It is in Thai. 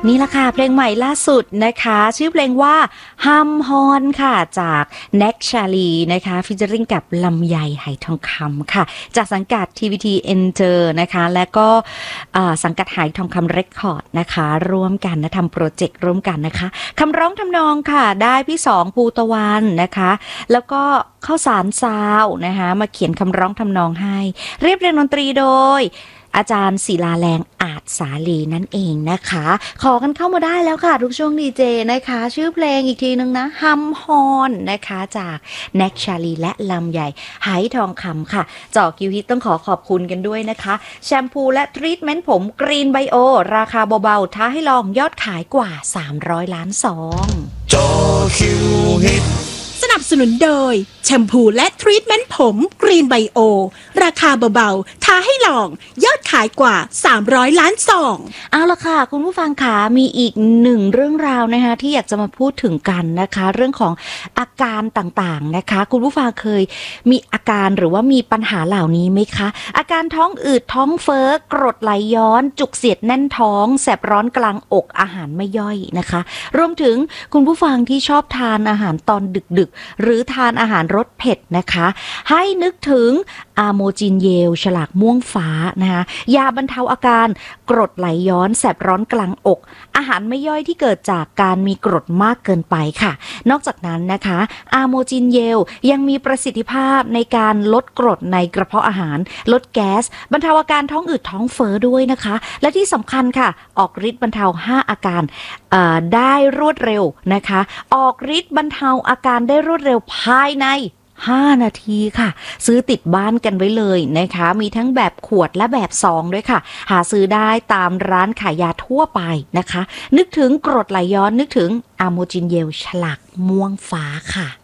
นี่ละค่ะเพลงใหม่ล่าสุดนะคะชื่อเพลงว่าฮัมฮอนค่ะจากแน็กชาลีนะคะฟีเจอริงกับลำไยไหทองคำค่ะจากสังกัด TVT Enter นะคะและก็สังกัดไหทองคำเรคคอร์ดนะคะร่วมกันนะทำโปรเจกต์ร่วมกันนะคะคำร้องทำนองค่ะได้พี่สองภูตะวันนะคะแล้วก็ข้าวสารซาวนะคะมาเขียนคำร้องทำนองให้เรียบเรียงดนตรีโดยอาจารย์ศิลาแรงอาจสาลีนั่นเองนะคะขอกันเข้ามาได้แล้วค่ะทุกช่วงดีเจนะคะชื่อเพลงอีกทีนึงนะฮัมฮอนนะคะจากแน็กชาลีและลำใหญ่ไหทองคำค่ะจอคิวฮิตต้องขอบคุณกันด้วยนะคะแชมพูและทรีทเมนต์ผมกรีนไบโอราคาเบาๆท้าให้ลองยอดขายกว่า300 ล้านซองจอคิวฮิตสนับสนุนโดยแชมพูและทรีทเมนต์ผมกรีนไบโอราคาเบาๆท้าให้ลองยอดขายกว่า300 ล้านซองเอาละค่ะคุณผู้ฟังค่ะมีอีกหนึ่งเรื่องราวนะคะที่อยากจะมาพูดถึงกันนะคะเรื่องของอาการต่างๆนะคะคุณผู้ฟังเคยมีอาการหรือว่ามีปัญหาเหล่านี้ไหมคะอาการท้องอืดท้องเฟ้อกรดไหลย้อนจุกเสียดแน่นท้องแสบร้อนกลางอกอาหารไม่ย่อยนะคะรวมถึงคุณผู้ฟังที่ชอบทานอาหารตอนดึกหรือทานอาหารรสเผ็ดนะคะให้นึกถึงอะโมจินเยลฉลากม่วงฟ้านะคะยาบรรเทาอาการกรดไหลย้อนแสบร้อนกลางอกอาหารไม่ย่อยที่เกิดจากการมีกรดมากเกินไปค่ะนอกจากนั้นนะคะอะโมจินเยลยังมีประสิทธิภาพในการลดกรดในกระเพาะอาหารลดแก๊สบรรเทาอาการท้องอืดท้องเฟ้อด้วยนะคะและที่สำคัญค่ะออกฤทธิ์บรรเทา5อาการได้รวดเร็วนะคะออกฤทธิ์บรรเทาอาการได้รวดเร็วภายใน5 นาทีค่ะซื้อติดบ้านกันไว้เลยนะคะมีทั้งแบบขวดและแบบซองด้วยค่ะหาซื้อได้ตามร้านขายยาทั่วไปนะคะนึกถึงกรดไหลย้อนนึกถึงอะโมจินเยลฉลากม่วงฟ้าค่ะ